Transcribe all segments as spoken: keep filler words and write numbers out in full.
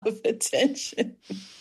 of attention.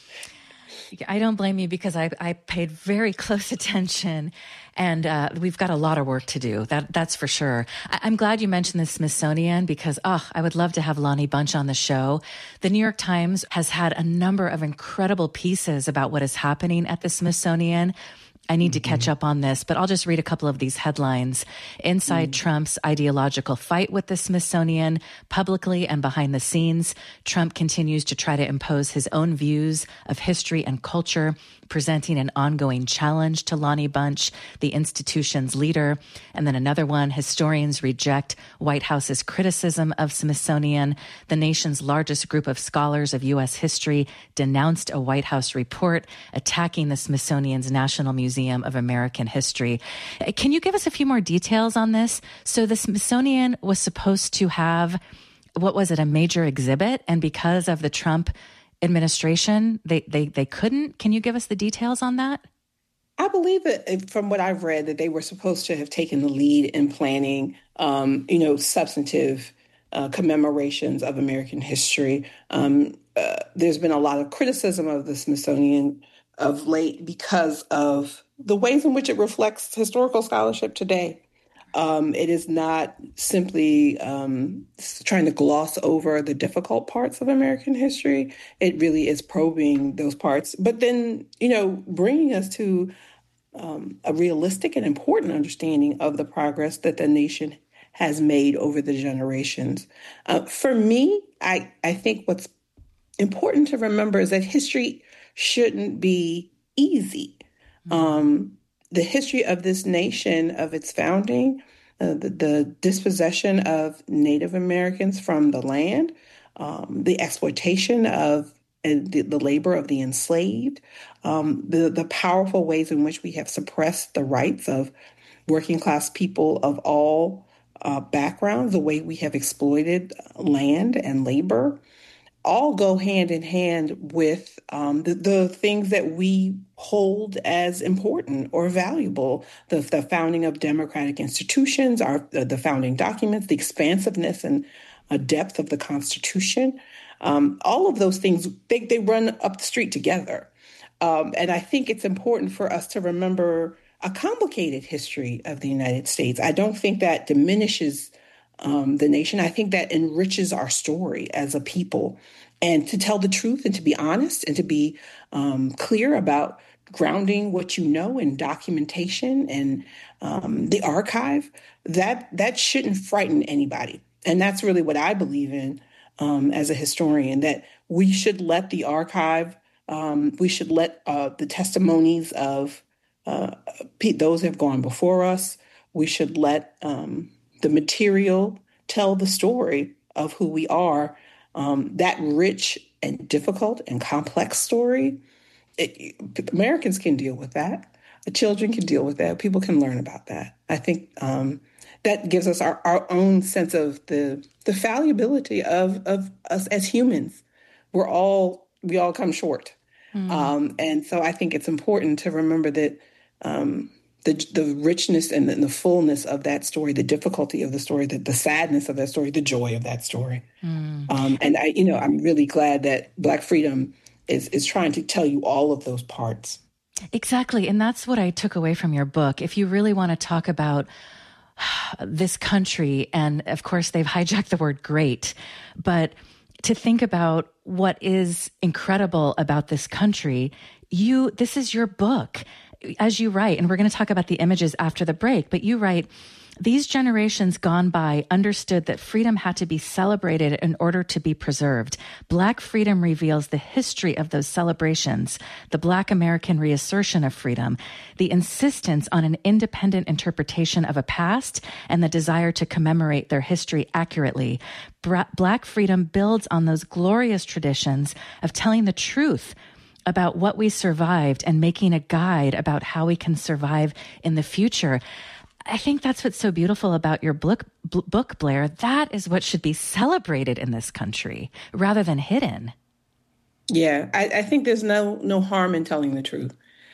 I don't blame you because I, I paid very close attention, and uh, we've got a lot of work to do. That that's for sure. I, I'm glad you mentioned the Smithsonian because, oh, I would love to have Lonnie Bunch on the show. The New York Times has had a number of incredible pieces about what is happening at the Smithsonian. I need to catch up on this, but I'll just read a couple of these headlines. Inside mm. Trump's ideological fight with the Smithsonian, publicly and behind the scenes, Trump continues to try to impose his own views of history and culture, presenting an ongoing challenge to Lonnie Bunch, the institution's leader. And then another one, historians reject White House's criticism of Smithsonian. The nation's largest group of scholars of U S history denounced a White House report attacking the Smithsonian's National Museum of American History. Can you give us a few more details on this? So the Smithsonian was supposed to have, what was it, a major exhibit? And because of the Trump administration, they, they, they couldn't? Can you give us the details on that? I believe that from what I've read, that they were supposed to have taken the lead in planning, um, you know, substantive uh, commemorations of American history. Um, uh, there's been a lot of criticism of the Smithsonian of late because of the ways in which it reflects historical scholarship today. Um, it is not simply um, trying to gloss over the difficult parts of American history. It really is probing those parts, but then, you know, bringing us to um, a realistic and important understanding of the progress that the nation has made over the generations. Uh, for me, I, I think what's important to remember is that history shouldn't be easy. Mm-hmm. Um, the history of this nation, of its founding, uh, the, the dispossession of Native Americans from the land, um, the exploitation of uh, the, the labor of the enslaved, um, the, the powerful ways in which we have suppressed the rights of working class people of all uh, backgrounds, the way we have exploited land and labor, all go hand in hand with um, the, the things that we hold as important or valuable. The, the founding of democratic institutions, our, the founding documents, the expansiveness and uh, depth of the Constitution. Um, all of those things, they, they run up the street together. Um, and I think it's important for us to remember a complicated history of the United States. I don't think that diminishes Um, the nation. I think that enriches our story as a people. And to tell the truth and to be honest and to be um, clear about grounding what you know in documentation and um, the archive, that that shouldn't frighten anybody. And that's really what I believe in um, as a historian, that we should let the archive, um, we should let uh, the testimonies of uh, those who have gone before us, we should let um, the material tell the story of who we are. Um, that rich and difficult and complex story, it, Americans can deal with that. The children can deal with that. People can learn about that. I think um, that gives us our, our own sense of the the fallibility of of us as humans. We're all we all come short, mm. um, and so I think it's important to remember that. Um, The, the richness and the, the fullness of that story, the difficulty of the story, the, the sadness of that story, the joy of that story. Mm. Um, and I, you know, I'm really glad that Black Freedom is is trying to tell you all of those parts. Exactly. And that's what I took away from your book. If you really want to talk about this country, and of course they've hijacked the word great, but to think about what is incredible about this country, you, this is your book. As you write, and we're going to talk about the images after the break, but you write, these generations gone by understood that freedom had to be celebrated in order to be preserved. Black freedom reveals the history of those celebrations, the Black American reassertion of freedom, the insistence on an independent interpretation of a past, and the desire to commemorate their history accurately. Bra- Black freedom builds on those glorious traditions of telling the truth about what we survived and making a guide about how we can survive in the future. I think that's what's so beautiful about your book, book, Blair. That is what should be celebrated in this country rather than hidden. Yeah, I, I think there's no no harm in telling the truth.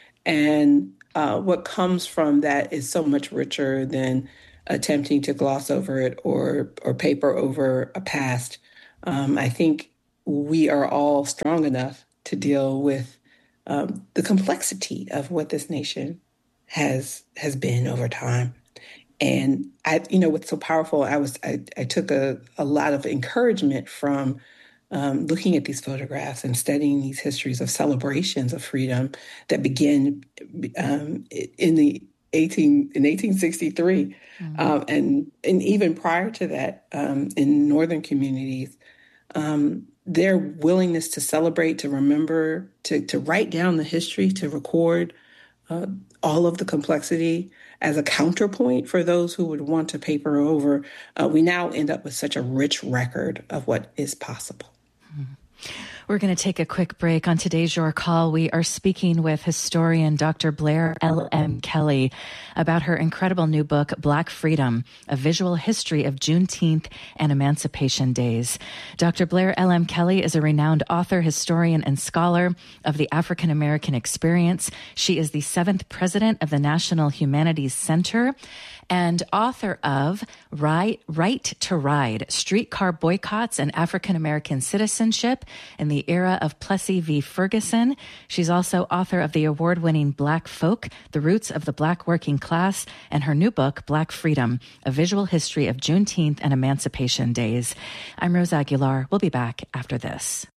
And uh, what comes from that is so much richer than attempting to gloss over it or or paper over a past. Um, I think we are all strong enough to deal with um, the complexity of what this nation has has been over time. And I, you know, what's so powerful, I was I, I took a, a lot of encouragement from um, looking at these photographs and studying these histories of celebrations of freedom that begin um, in the eighteen in eighteen sixty-three, Mm. um, and and even prior to that, um, in northern communities, um, their willingness to celebrate, to remember, to to write down the history, to record uh, all of the complexity as a counterpoint for those who would want to paper over. Uh, we now end up with such a rich record of what is possible. We're going to take a quick break. On today's Your Call, we are speaking with historian Doctor Blair L M. Kelly about her incredible new book, Black Freedom, A Visual History of Juneteenth and Emancipation Days. Doctor Blair L M. Kelly is a renowned author, historian, and scholar of the African American experience. She is the seventh president of the National Humanities Center and author of Right, Right to Ride, Streetcar Boycotts and African American Citizenship in the Era of Plessy v. Ferguson. She's also author of the award-winning Black Folk, The Roots of the Black Working Class, and her new book, Black Freedom, A Visual History of Juneteenth and Emancipation Days. I'm Rose Aguilar. We'll be back after this.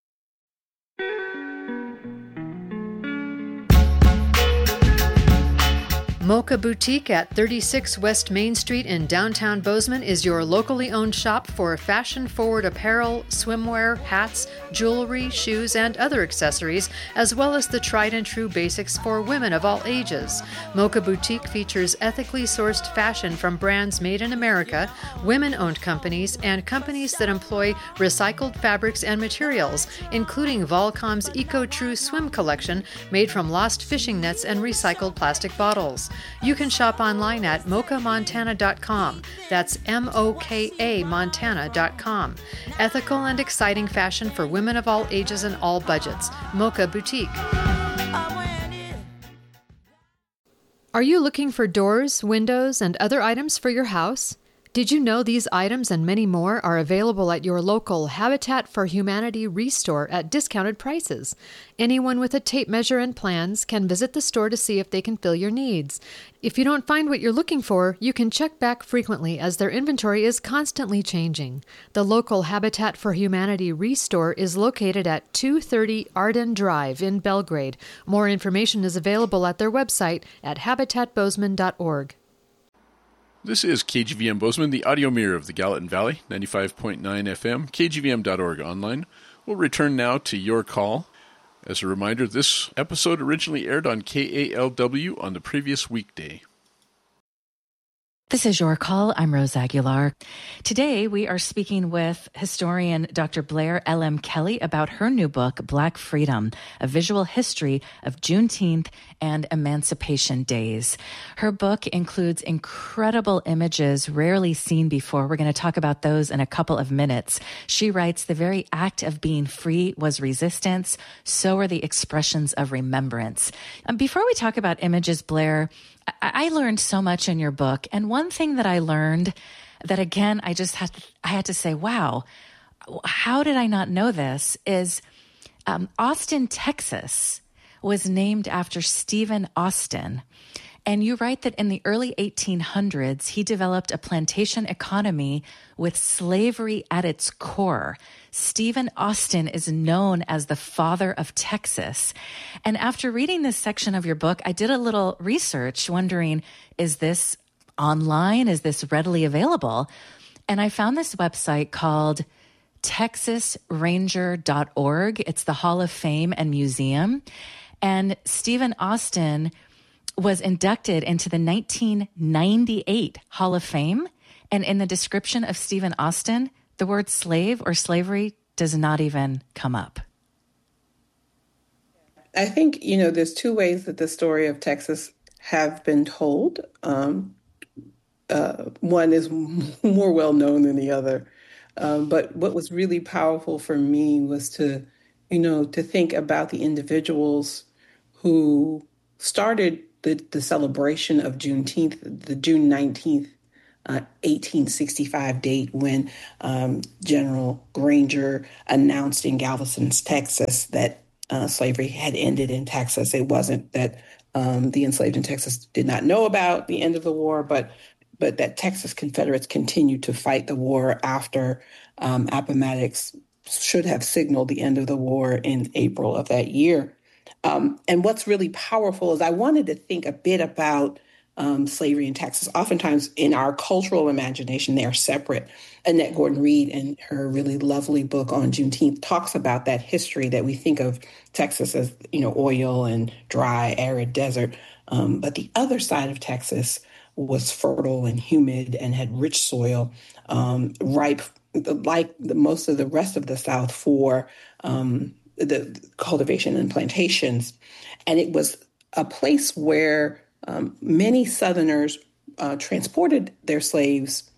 Mocha Boutique at thirty-six West Main Street in downtown Bozeman is your locally owned shop for fashion-forward apparel, swimwear, hats, jewelry, shoes, and other accessories, as well as the tried-and-true basics for women of all ages. Mocha Boutique features ethically sourced fashion from brands made in America, women-owned companies, and companies that employ recycled fabrics and materials, including Volcom's Eco-True Swim collection made from lost fishing nets and recycled plastic bottles. You can shop online at mocha montana dot com. That's M O K A Montana dot com. Ethical and exciting fashion for women of all ages and all budgets. Mocha Boutique. Are you looking for doors, windows, and other items for your house? Did you know these items and many more are available at your local Habitat for Humanity Restore at discounted prices? Anyone with a tape measure and plans can visit the store to see if they can fill your needs. If you don't find what you're looking for, you can check back frequently as their inventory is constantly changing. The local Habitat for Humanity Restore is located at two thirty Arden Drive in Belgrade. More information is available at their website at habitat bozeman dot org. This is K G V M Bozeman, the audio mirror of the Gallatin Valley, ninety-five point nine F M, K G V M dot org online. We'll return now to Your Call. As a reminder, this episode originally aired on K A L W on the previous weekday. This is Your Call. I'm Rose Aguilar. Today, we are speaking with historian Doctor Blair L M. Kelly about her new book, Black Freedom, A Visual History of Juneteenth and Emancipation Days. Her book includes incredible images rarely seen before. We're going to talk about those in a couple of minutes. She writes, the very act of being free was resistance. So are the expressions of remembrance. Um, before we talk about images, Blair, I learned so much in your book. And one thing that I learned that, again, I just had to, I had to say, wow, how did I not know this, is um, Austin, Texas was named after Stephen Austin. And you write that in the early eighteen hundreds, he developed a plantation economy with slavery at its core. Stephen Austin is known as the father of Texas. And after reading this section of your book, I did a little research wondering, is this online? Is this readily available? And I found this website called texas ranger dot org. It's the Hall of Fame and Museum. And Stephen Austin was inducted into the nineteen ninety-eight Hall of Fame. And in the description of Stephen Austin, the word slave or slavery does not even come up. I think, you know, there's two ways that the story of Texas have been told. Um, uh, one is more well known than the other. Um, but what was really powerful for me was to, you know, to think about the individuals who started the, the celebration of Juneteenth, the June nineteenth uh, eighteen sixty-five date when um, General Granger announced in Galveston, Texas, that uh, slavery had ended in Texas. It wasn't that um, the enslaved in Texas did not know about the end of the war, but but that Texas Confederates continued to fight the war after um, Appomattox should have signaled the end of the war in April of that year. Um, and what's really powerful is I wanted to think a bit about um, slavery in Texas. Oftentimes in our cultural imagination, they are separate. Annette Gordon-Reed, in her really lovely book on Juneteenth, talks about that history that we think of Texas as, you know, oil and dry, arid desert. Um, but the other side of Texas was fertile and humid and had rich soil, um, ripe, like the, most of the rest of the South, for um, the cultivation and plantations. And it was a place where um, many Southerners uh, transported their slaves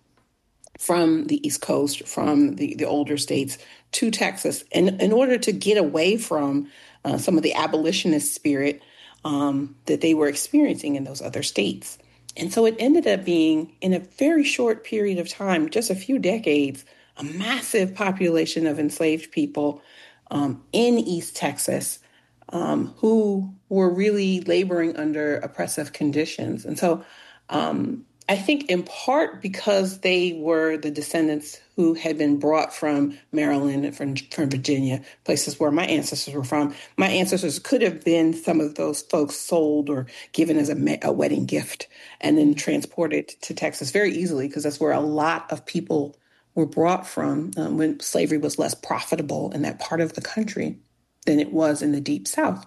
from the East Coast, from the, the older states to Texas, in, in order to get away from uh, some of the abolitionist spirit um, that they were experiencing in those other states. And so it ended up being, in a very short period of time, just a few decades, a massive population of enslaved people um, in East Texas um, who were really laboring under oppressive conditions. And so um, I think in part because they were the descendants who had been brought from Maryland and from, from Virginia, places where my ancestors were from. My ancestors could have been some of those folks sold or given as a, a wedding gift and then transported to Texas very easily, because that's where a lot of people were brought from um, when slavery was less profitable in that part of the country than it was in the Deep South.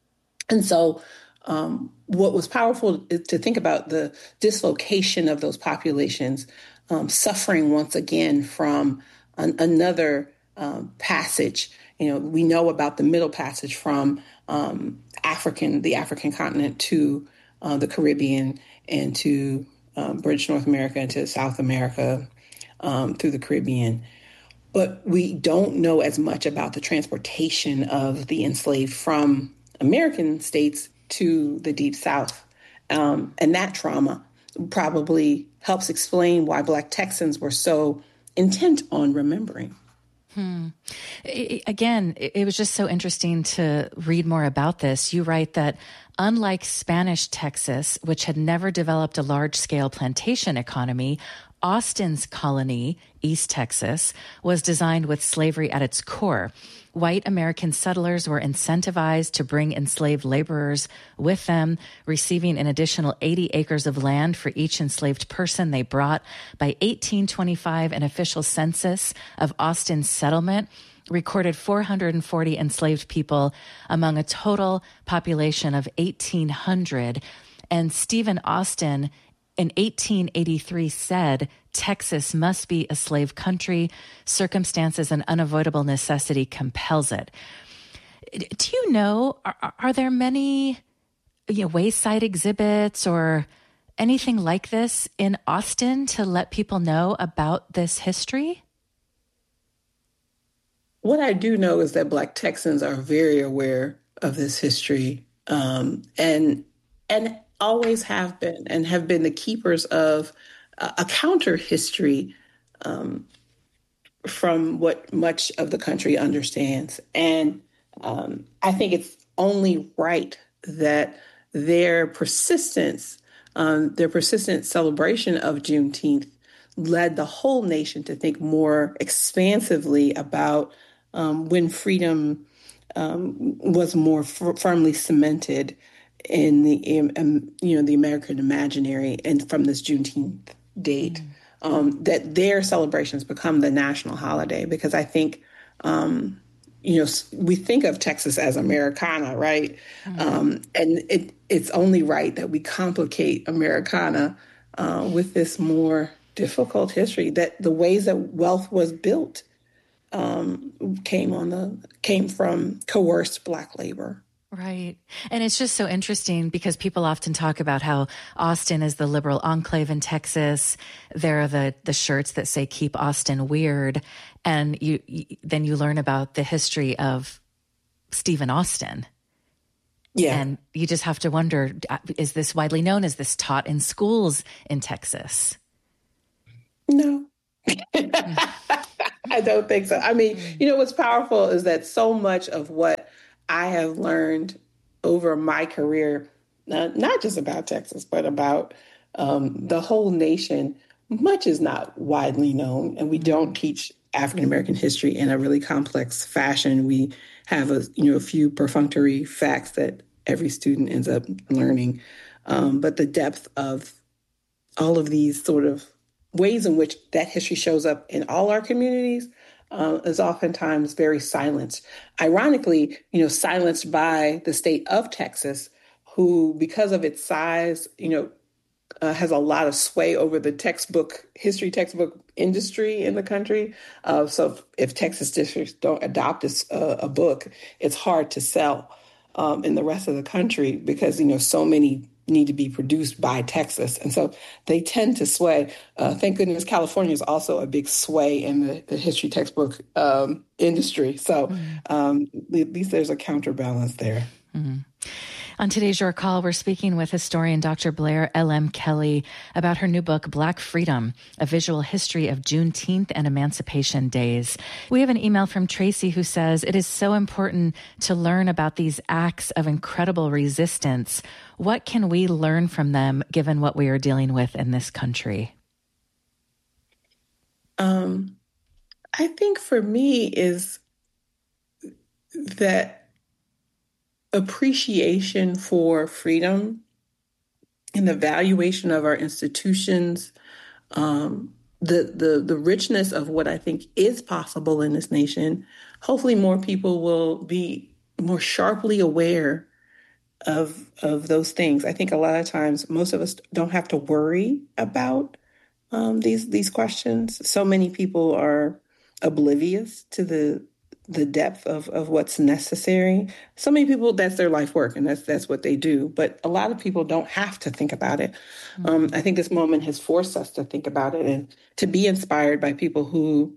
And so um, what was powerful is to think about the dislocation of those populations um, suffering once again from an, another um, passage. You know, we know about the Middle Passage from um, African, the African continent to uh, the Caribbean and to um, British North America and to South America um, through the Caribbean. But we don't know as much about the transportation of the enslaved from American states to the Deep South. Um, and that trauma probably helps explain why Black Texans were so intent on remembering. Hmm. It, again, it, it was just so interesting to read more about this. You write that unlike Spanish Texas, which had never developed a large-scale plantation economy, Austin's colony, East Texas, was designed with slavery at its core. White American settlers were incentivized to bring enslaved laborers with them, receiving an additional eighty acres of land for each enslaved person they brought. By eighteen twenty-five, an official census of Austin's settlement recorded four hundred forty enslaved people among a total population of eighteen hundred. And Stephen Austin in eighteen eighty-three said, Texas must be a slave country. Circumstances and unavoidable necessity compels it. Do you know, are, are there many you know, wayside exhibits or anything like this in Austin to let people know about this history? What I do know is that Black Texans are very aware of this history um, and and always have been and have been the keepers of uh, a counter history um, from what much of the country understands. And um, I think it's only right that their persistence, um, their persistent celebration of Juneteenth led the whole nation to think more expansively about um, when freedom um, was more f- firmly cemented in the um, you know the American imaginary, and from this Juneteenth date, mm-hmm. um, that their celebrations become the national holiday. Because I think um, you know we think of Texas as Americana, right? Mm-hmm. Um, and it it's only right that we complicate Americana uh, with this more difficult history. That the ways that wealth was built um, came on the came from coerced Black labor. Right. And it's just so interesting because people often talk about how Austin is the liberal enclave in Texas. There are the, the shirts that say keep Austin weird. And you, you then you learn about the history of Stephen Austin. Yeah. And you just have to wonder, is this widely known? Is this taught in schools in Texas? No. I don't think so. I mean, you know, what's powerful is that so much of what I have learned over my career, uh, not just about Texas, but about um, the whole nation, much is not widely known. And we don't teach African American history in a really complex fashion. We have a, you know, a few perfunctory facts that every student ends up learning. Um, but the depth of all of these sort of ways in which that history shows up in all our communities uh, is oftentimes very silenced. Ironically, you know, silenced by the state of Texas, who, because of its size, you know, uh, has a lot of sway over the textbook, history textbook industry in the country. Uh, so if, if Texas districts don't adopt this, uh, a book, it's hard to sell um, in the rest of the country because, you know, so many need to be produced by Texas. And so they tend to sway. Uh, thank goodness California is also a big sway in the, the history textbook um, industry. So mm-hmm. um, at least there's a counterbalance there. Mm-hmm. On today's Your Call, we're speaking with historian Doctor Blair L M. Kelly about her new book, Black Freedom, A Visual History of Juneteenth and Emancipation Days. We have an email from Tracy who says, it is so important to learn about these acts of incredible resistance. What can we learn from them given what we are dealing with in this country? Um, I think for me is that appreciation for freedom and the valuation of our institutions, um, the, the the richness of what I think is possible in this nation. Hopefully more people will be more sharply aware of of those things. I think a lot of times most of us don't have to worry about um, these these questions. So many people are oblivious to the the depth of, of what's necessary. So many people, that's their life work and that's that's what they do. But a lot of people don't have to think about it. Mm-hmm. Um, I think this moment has forced us to think about it and to be inspired by people who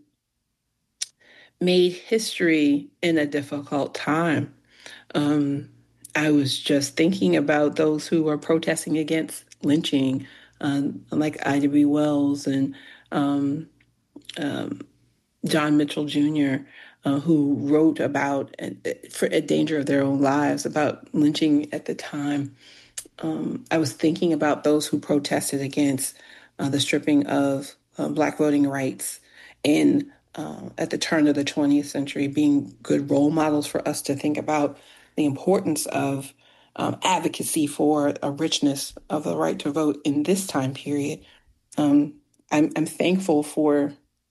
made history in a difficult time. Um, I was just thinking about those who were protesting against lynching, um, like Ida B. Wells and um, um, John Mitchell Junior, Uh, who wrote about, uh, for a danger of their own lives, about lynching at the time. Um, I was thinking about those who protested against uh, the stripping of uh, Black voting rights and uh, at the turn of the twentieth century, being good role models for us to think about the importance of um, advocacy for a richness of the right to vote in this time period. Um, I'm, I'm thankful for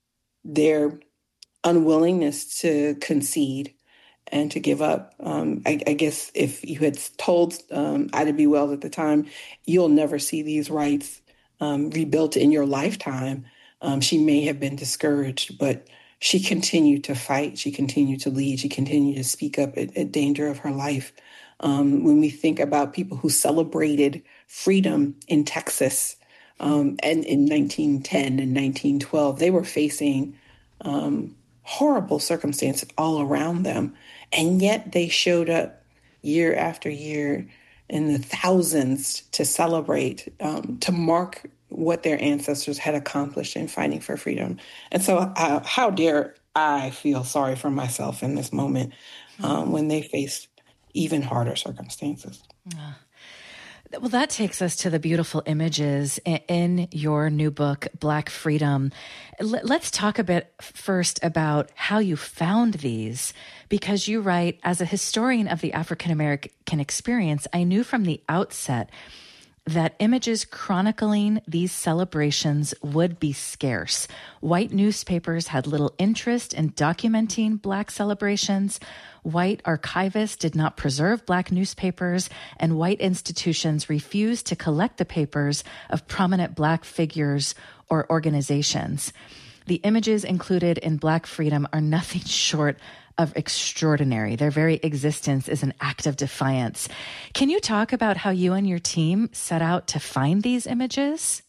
their unwillingness to concede and to give up. Um, I, I guess if you had told um, Ida B. Wells at the time, you'll never see these rights um, rebuilt in your lifetime, um, she may have been discouraged, but she continued to fight. She continued to lead. She continued to speak up at, at danger of her life. Um, when we think about people who celebrated freedom in Texas um, and in nineteen ten and nineteen twelve, they were facing um, horrible circumstances all around them. And yet they showed up year after year in the thousands to celebrate, um, to mark what their ancestors had accomplished in fighting for freedom. And so uh, how dare I feel sorry for myself in this moment um, when they faced even harder circumstances. Uh. Well, that takes us to the beautiful images in your new book, Black Freedom. Let's talk a bit first about how you found these, because you write, as a historian of the African American experience, I knew from the outset that images chronicling these celebrations would be scarce. White newspapers had little interest in documenting Black celebrations. White archivists did not preserve Black newspapers, and white institutions refused to collect the papers of prominent Black figures or organizations. The images included in Black Freedom are nothing short of extraordinary. Their very existence is an act of defiance. Can you talk about how you and your team set out to find these images?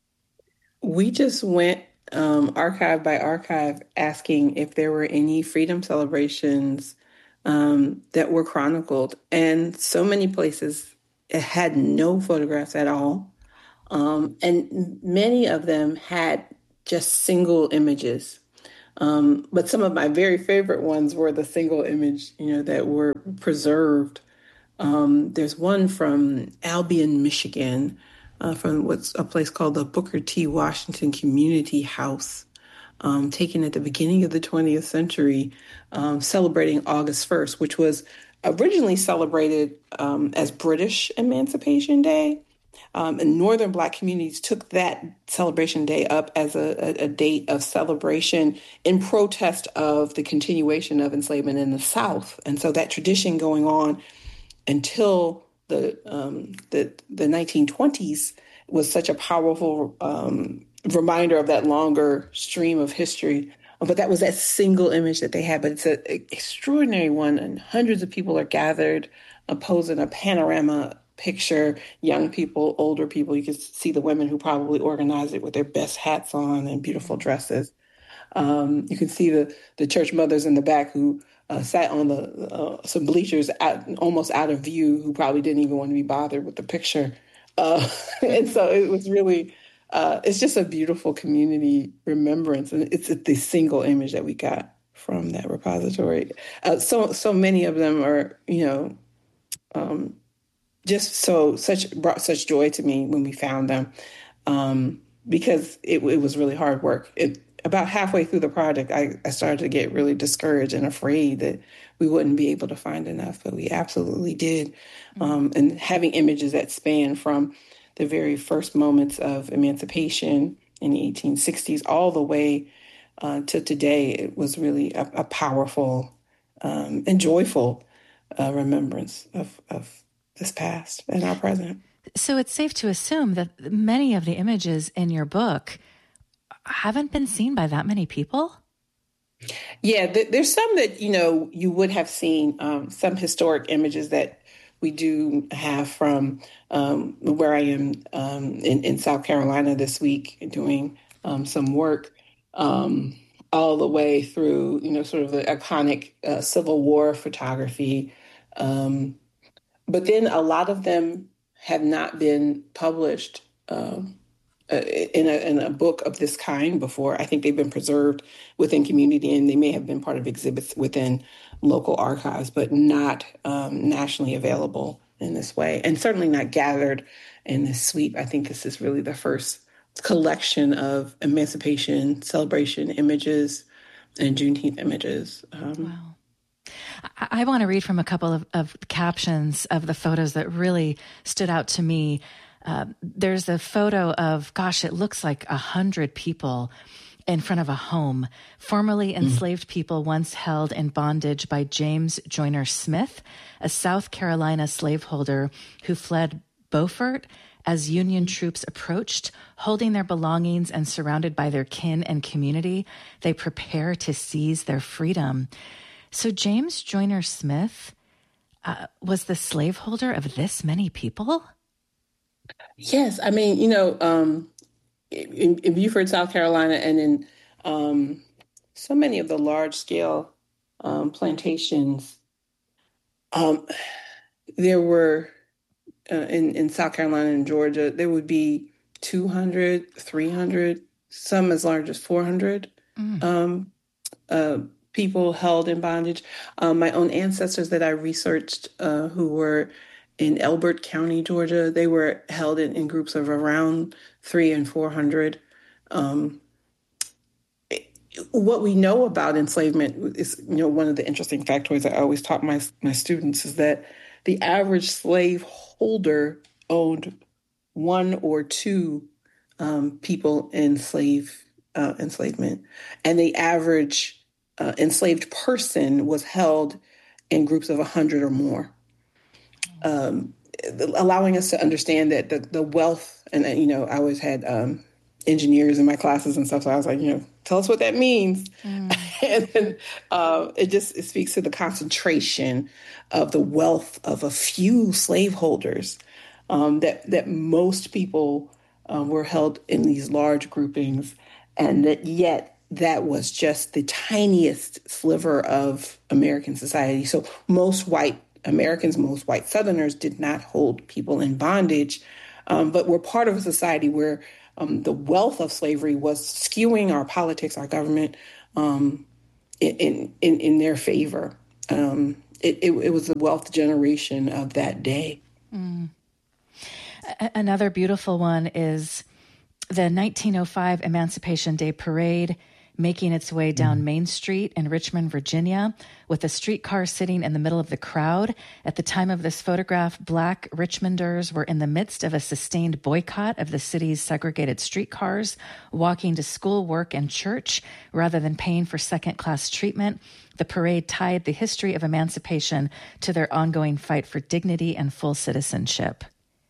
We just went um, archive by archive asking if there were any freedom celebrations um, that were chronicled. And so many places it had no photographs at all. Um, and many of them had just single images. Um, but some of my very favorite ones were the single image, you know, that were preserved. Um, there's one from Albion, Michigan, uh, from what's a place called the Booker T. Washington Community House, um, taken at the beginning of the twentieth century, um, celebrating August first, which was originally celebrated um, as British Emancipation Day. Um, and Northern Black communities took that celebration day up as a, a, a date of celebration in protest of the continuation of enslavement in the South. And so that tradition going on until the um, the, the nineteen twenties was such a powerful um, reminder of that longer stream of history. But that was that single image that they had. But it's an extraordinary one, and hundreds of people are gathered, opposing a panorama picture, young people, older people. You can see the women who probably organized it with their best hats on and beautiful dresses. Um, you can see the, the church mothers in the back who uh, sat on the uh, some bleachers out, almost out of view, who probably didn't even want to be bothered with the picture. Uh, and so it was really, uh, it's just a beautiful community remembrance. And it's the single image that we got from that repository. Uh, so, so many of them are, you know, um, just so such brought such joy to me when we found them, um, because it, it was really hard work. It, about halfway through the project, I, I started to get really discouraged and afraid that we wouldn't be able to find enough, but we absolutely did. Um, and having images that span from the very first moments of emancipation in the eighteen sixties all the way uh, to today, it was really a, a powerful um, and joyful uh, remembrance of, of this past and our present. So it's safe to assume that many of the images in your book haven't been seen by that many people? Yeah, th- there's some that, you know, you would have seen, um, some historic images that we do have from um, where I am um, in, in South Carolina this week doing um, some work um, all the way through, you know, sort of the iconic uh, Civil War photography. Um, But then a lot of them have not been published um, uh, in, a, in a book of this kind before. I think they've been preserved within community, and they may have been part of exhibits within local archives, but not um, nationally available in this way, and certainly not gathered in this sweep. I think this is really the first collection of emancipation celebration images and Juneteenth images. Um, wow. I, I want to read from a couple of, of captions of the photos that really stood out to me. Uh, there's a photo of, gosh, it looks like a hundred people in front of a home. Formerly enslaved mm-hmm. people once held in bondage by James Joyner Smith, a South Carolina slaveholder who fled Beaufort as Union troops approached. Holding their belongings and surrounded by their kin and community, they prepare to seize their freedom. So James Joyner Smith uh, was the slaveholder of this many people? Yes. I mean, you know, um, in, in Beaufort, South Carolina, and in um, so many of the large-scale um, plantations, um, there were, uh, in, in South Carolina and Georgia, there would be two hundred, three hundred, some as large as four hundred mm. um, uh, people held in bondage. Um, my own ancestors that I researched uh, who were in Elbert County, Georgia, they were held in, in groups of around three and four hundred. Um, what we know about enslavement is, you know, one of the interesting factoids I always taught my my students is that the average slave holder owned one or two um, people in slave uh, enslavement, and the average uh, enslaved person was held in groups of a hundred or more. Um, allowing us to understand that the, the wealth, and, you know, I always had um, engineers in my classes and stuff, so I was like, you know, tell us what that means. Mm. And then uh, it just it speaks to the concentration of the wealth of a few slaveholders, um, that, that most people uh, were held in these large groupings, and that yet that was just the tiniest sliver of American society. So most white Americans, most white Southerners did not hold people in bondage, um, but were part of a society where um, the wealth of slavery was skewing our politics, our government, um, in, in in their favor. Um, it, it, it was the wealth generation of that day. Mm. A- another beautiful one is the nineteen oh five Emancipation Day Parade, making its way down Main Street in Richmond, Virginia, with a streetcar sitting in the middle of the crowd. At the time of this photograph, Black Richmonders were in the midst of a sustained boycott of the city's segregated streetcars, walking to school, work, and church rather than paying for second-class treatment. The parade tied the history of emancipation to their ongoing fight for dignity and full citizenship.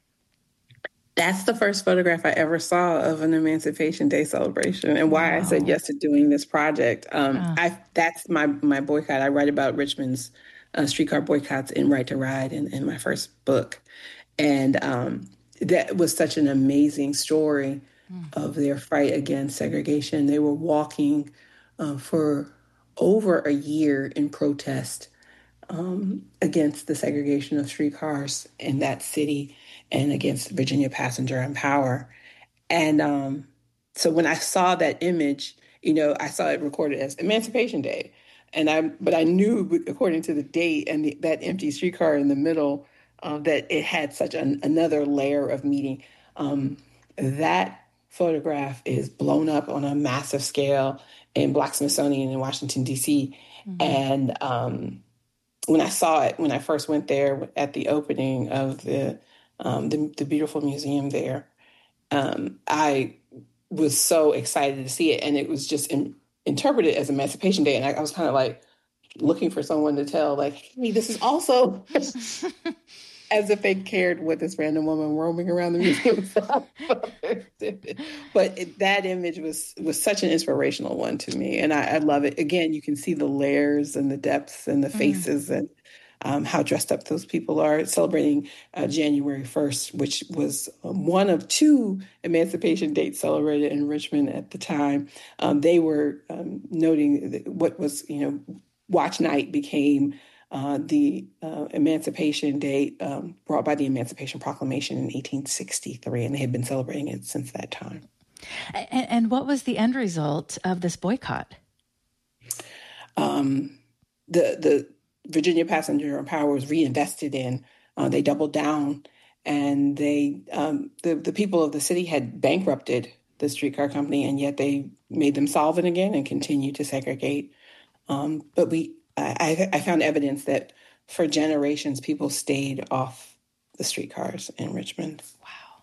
That's the first photograph I ever saw of an Emancipation Day celebration, and why wow. I said yes to doing this project. Um, oh. I that's my my boycott. I write about Richmond's uh, streetcar boycotts in Right to Ride in, in my first book, and um, that was such an amazing story mm. of their fight against segregation. They were walking uh, for over a year in protest um, against the segregation of streetcars in that city, and against Virginia Passenger and Power. And um, so when I saw that image, you know, I saw it recorded as Emancipation Day. And I, but I knew, according to the date and the, that empty streetcar in the middle, uh, that it had such an, another layer of meaning. Um, that photograph is blown up on a massive scale in Black Smithsonian in Washington, D C. Mm-hmm. And um, when I saw it, when I first went there at the opening of the Um, the, the beautiful museum there, um, I was so excited to see it. And it was just in, interpreted as Emancipation Day. And I, I was kind of like looking for someone to tell, like, hey, this is also as if they cared what this random woman roaming around the museum thought. But it, that image was was such an inspirational one to me. And I, I love it. Again, you can see the layers and the depths and the faces mm. and Um, how dressed up those people are, celebrating uh, January first, which was um, one of two emancipation dates celebrated in Richmond at the time. Um, they were um, noting what was, you know, Watch Night became uh, the uh, emancipation date um, brought by the Emancipation Proclamation in eighteen sixty-three, and they had been celebrating it since that time. And, and what was the end result of this boycott? Um, the the Virginia Passenger and Power was reinvested in. Uh, they doubled down, and they um, the the people of the city had bankrupted the streetcar company, and yet they made them solvent again and continued to segregate. Um, but we, I, I found evidence that for generations, people stayed off the streetcars in Richmond. Wow.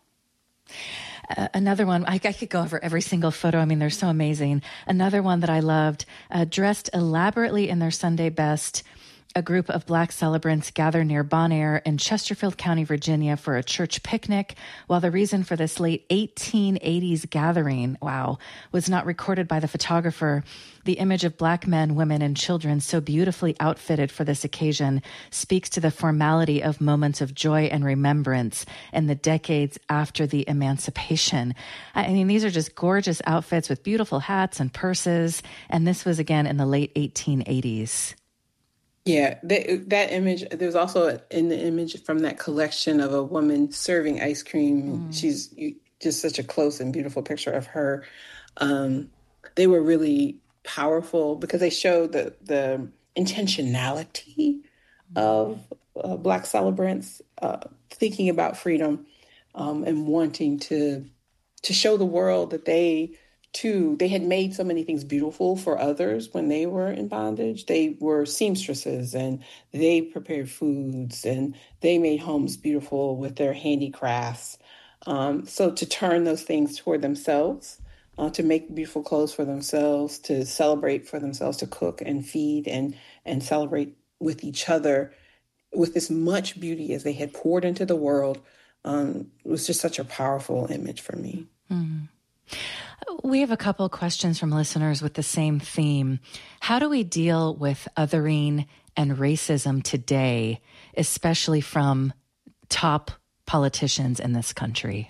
Uh, another one, I, I could go over every single photo. I mean, they're so amazing. Another one that I loved, uh, dressed elaborately in their Sunday best, a group of Black celebrants gather near Bon Air in Chesterfield County, Virginia for a church picnic. While the reason for this late eighteen eighties gathering, wow, was not recorded by the photographer, the image of Black men, women, and children so beautifully outfitted for this occasion speaks to the formality of moments of joy and remembrance in the decades after the emancipation. I mean, these are just gorgeous outfits with beautiful hats and purses. And this was, again, in the late eighteen eighties. Yeah, that, that image, there's also in the image from that collection of a woman serving ice cream. Mm. She's just such a close and beautiful picture of her. Um, they were really powerful because they showed the, the intentionality of uh, Black celebrants uh, thinking about freedom um, and wanting to to show the world that they Too, they had made so many things beautiful for others when they were in bondage. They were seamstresses, and they prepared foods, and they made homes beautiful with their handicrafts. Um, so to turn those things toward themselves, uh, to make beautiful clothes for themselves, to celebrate for themselves, to cook and feed and and celebrate with each other with as much beauty as they had poured into the world, um, was just such a powerful image for me. Mm. We have a couple of questions from listeners with the same theme. How do we deal with othering and racism today, especially from top politicians in this country?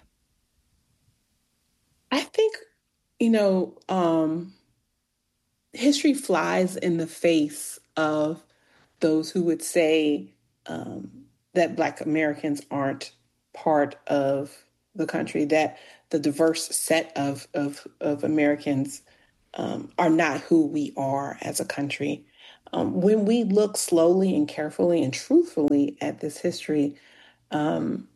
I think, you know, um, history flies in the face of those who would say um, that Black Americans aren't part of the country, that the diverse set of, of, of Americans um, are not who we are as a country. Um, when we look slowly and carefully and truthfully at this history, um,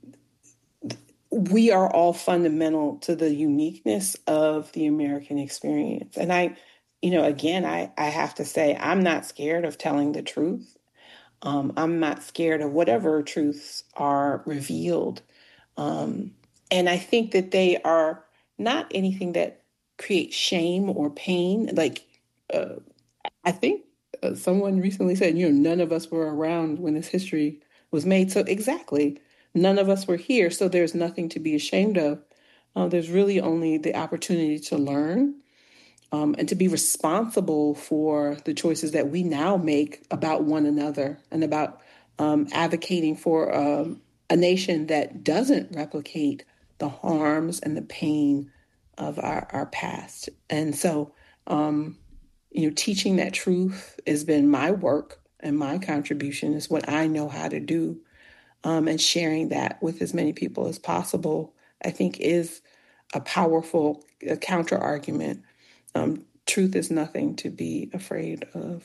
we are all fundamental to the uniqueness of the American experience. And I, you know, again, I, I have to say, I'm not scared of telling the truth. Um, I'm not scared of whatever truths are revealed. Um, and I think that they are not anything that creates shame or pain. Like, uh, I think uh, someone recently said, you know, none of us were around when this history was made. So exactly, none of us were here. So there's nothing to be ashamed of. Uh, there's really only the opportunity to learn um, and to be responsible for the choices that we now make about one another and about um, advocating for um, a nation that doesn't replicate the harms and the pain of our, our past. And so, um, you know, teaching that truth has been my work, and my contribution is what I know how to do. Um, and sharing that with as many people as possible, I think, is a powerful uh, counter argument. Um, truth is nothing to be afraid of.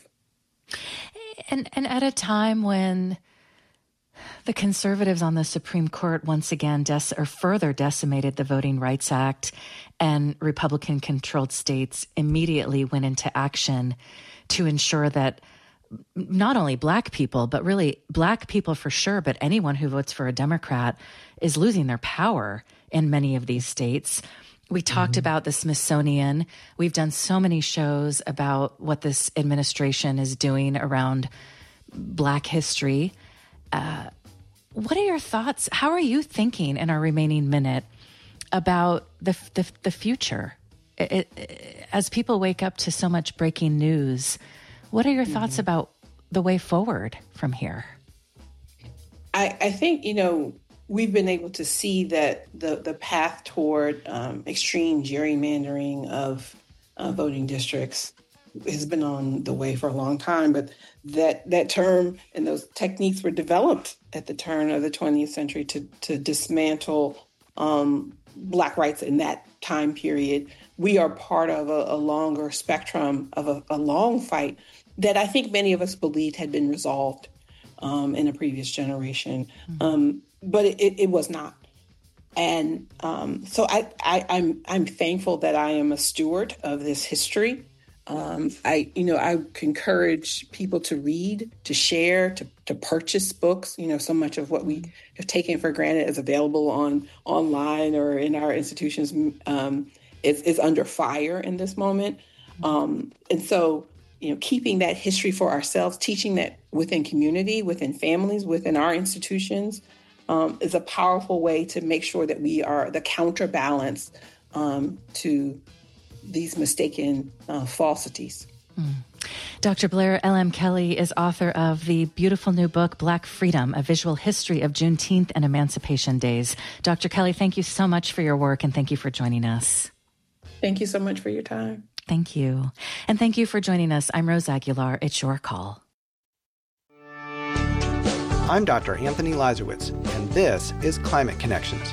And and at a time when the conservatives on the Supreme Court once again dec- or further decimated the Voting Rights Act, and Republican-controlled states immediately went into action to ensure that not only Black people, but really Black people for sure, but anyone who votes for a Democrat is losing their power in many of these states. We talked mm-hmm. about the Smithsonian. We've done so many shows about what this administration is doing around Black history. Uh, what are your thoughts? How are you thinking in our remaining minute about the the, the future? It, it, as people wake up to so much breaking news, what are your mm-hmm. thoughts about the way forward from here? I, I think, you know, we've been able to see that the, the path toward um, extreme gerrymandering of uh, voting districts has been on the way for a long time, but that that term and those techniques were developed at the turn of the twentieth century to to dismantle um, Black rights in that time period. We are part of a, a longer spectrum of a, a long fight that I think many of us believed had been resolved um, in a previous generation, mm-hmm. um, but it, it was not. And um, so I, I, I'm I'm thankful that I am a steward of this history. Um, I, you know, I encourage people to read, to share, to, to purchase books. You know, so much of what we have taken for granted is available on online or in our institutions um, is, is under fire in this moment. Um, and so, you know, keeping that history for ourselves, teaching that within community, within families, within our institutions um, is a powerful way to make sure that we are the counterbalance um, to these mistaken uh, falsities. Mm. Doctor Blair L M. Kelly is author of the beautiful new book, Black Freedom, A Visual History of Juneteenth and Emancipation Days. Doctor Kelly, thank you so much for your work, and thank you for joining us. Thank you so much for your time. Thank you. And thank you for joining us. I'm Rose Aguilar. It's your call. I'm Doctor Anthony Lazarowitz, and this is Climate Connections.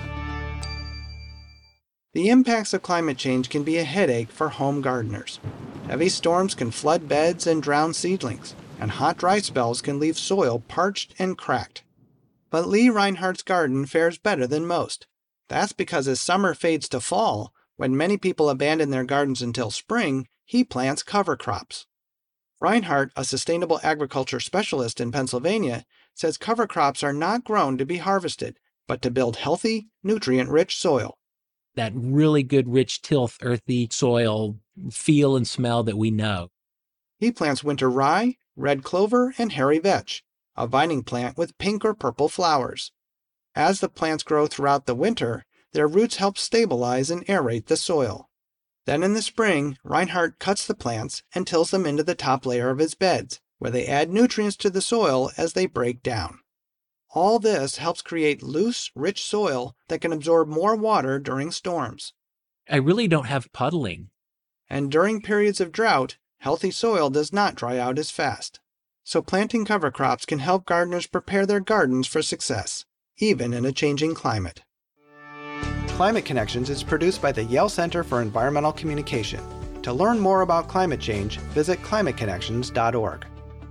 The impacts of climate change can be a headache for home gardeners. Heavy storms can flood beds and drown seedlings, and hot, dry spells can leave soil parched and cracked. But Lee Reinhardt's garden fares better than most. That's because as summer fades to fall, when many people abandon their gardens until spring, he plants cover crops. Reinhardt, a sustainable agriculture specialist in Pennsylvania, says cover crops are not grown to be harvested, but to build healthy, nutrient-rich soil. That really good, rich, tilth, earthy soil feel and smell that we know. He plants winter rye, red clover, and hairy vetch, a vining plant with pink or purple flowers. As the plants grow throughout the winter, their roots help stabilize and aerate the soil. Then in the spring, Reinhardt cuts the plants and tills them into the top layer of his beds, where they add nutrients to the soil as they break down. All this helps create loose, rich soil that can absorb more water during storms. I really don't have puddling. And during periods of drought, healthy soil does not dry out as fast. So planting cover crops can help gardeners prepare their gardens for success, even in a changing climate. Climate Connections is produced by the Yale Center for Environmental Communication. To learn more about climate change, visit climate connections dot org.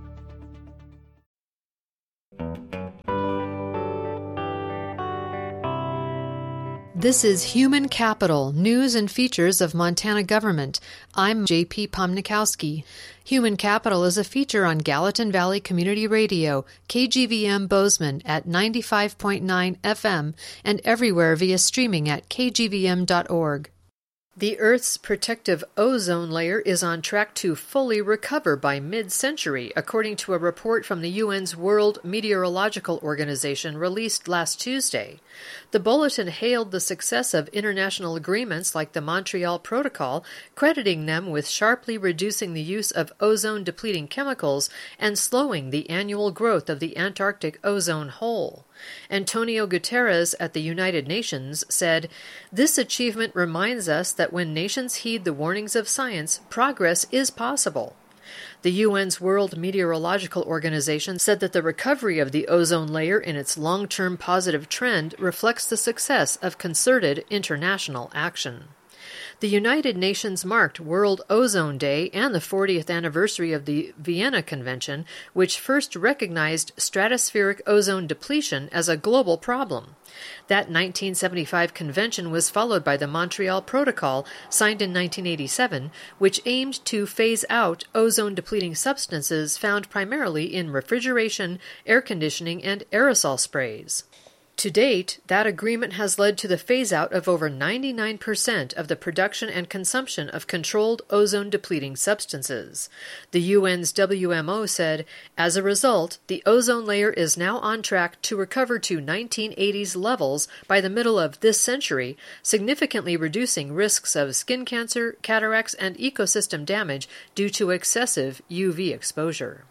This is Human Capital, News and Features of Montana Government. I'm J P Pomnikowski. Human Capital is a feature on Gallatin Valley Community Radio, K G V M Bozeman at ninety-five point nine F M, and everywhere via streaming at k g v m dot org. The Earth's protective ozone layer is on track to fully recover by mid-century, according to a report from the U N's World Meteorological Organization released last Tuesday. The bulletin hailed the success of international agreements like the Montreal Protocol, crediting them with sharply reducing the use of ozone-depleting chemicals and slowing the annual growth of the Antarctic ozone hole. Antonio Guterres at the United Nations said, "This achievement reminds us that when nations heed the warnings of science, progress is possible." The U N's World Meteorological Organization said that the recovery of the ozone layer in its long-term positive trend reflects the success of concerted international action. The United Nations marked World Ozone Day and the fortieth anniversary of the Vienna Convention, which first recognized stratospheric ozone depletion as a global problem. That nineteen seventy-five convention was followed by the Montreal Protocol, signed in nineteen eighty-seven, which aimed to phase out ozone-depleting substances found primarily in refrigeration, air conditioning, and aerosol sprays. To date, that agreement has led to the phase-out of over ninety-nine percent of the production and consumption of controlled ozone-depleting substances. The U N's W M O said, as a result, the ozone layer is now on track to recover to nineteen eighties levels by the middle of this century, significantly reducing risks of skin cancer, cataracts, and ecosystem damage due to excessive U V exposure.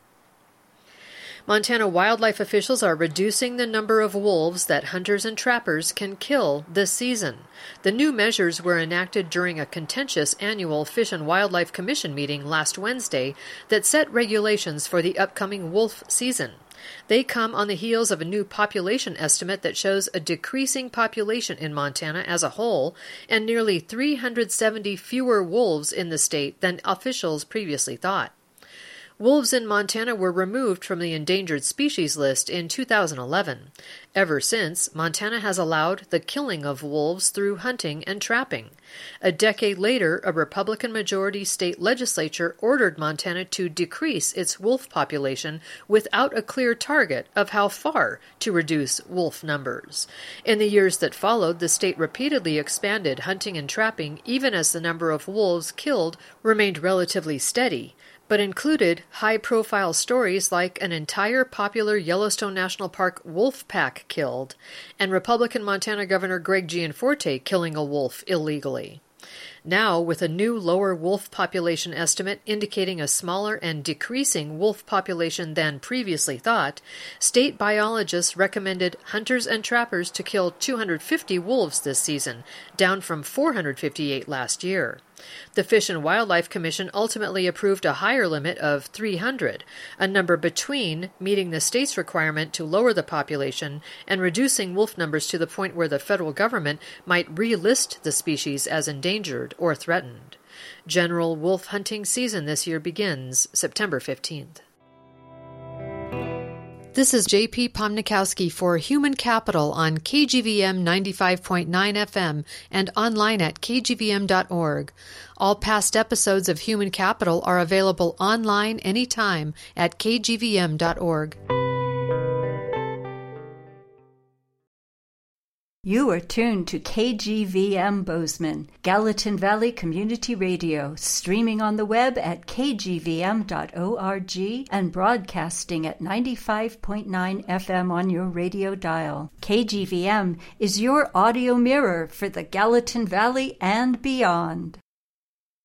Montana wildlife officials are reducing the number of wolves that hunters and trappers can kill this season. The new measures were enacted during a contentious annual Fish and Wildlife Commission meeting last Wednesday that set regulations for the upcoming wolf season. They come on the heels of a new population estimate that shows a decreasing population in Montana as a whole and nearly three hundred seventy fewer wolves in the state than officials previously thought. Wolves in Montana were removed from the endangered species list in two thousand eleven. Ever since, Montana has allowed the killing of wolves through hunting and trapping. A decade later, a Republican-majority state legislature ordered Montana to decrease its wolf population without a clear target of how far to reduce wolf numbers. In the years that followed, the state repeatedly expanded hunting and trapping even as the number of wolves killed remained relatively steady, but included high-profile stories like an entire popular Yellowstone National Park wolf pack killed, and Republican Montana Governor Greg Gianforte killing a wolf illegally. Now, with a new lower wolf population estimate indicating a smaller and decreasing wolf population than previously thought, state biologists recommended hunters and trappers to kill two hundred fifty wolves this season, down from four hundred fifty-eight last year. The Fish and Wildlife Commission ultimately approved a higher limit of three hundred, a number between meeting the state's requirement to lower the population and reducing wolf numbers to the point where the federal government might relist the species as endangered or threatened. General wolf hunting season this year begins September fifteenth. This is J P Pomnikowski for Human Capital on K G V M ninety-five point nine F M and online at k g v m dot org. All past episodes of Human Capital are available online anytime at k g v m dot org. You are tuned to K G V M Bozeman, Gallatin Valley Community Radio, streaming on the web at k g v m dot org and broadcasting at ninety-five point nine F M on your radio dial. K G V M is your audio mirror for the Gallatin Valley and beyond.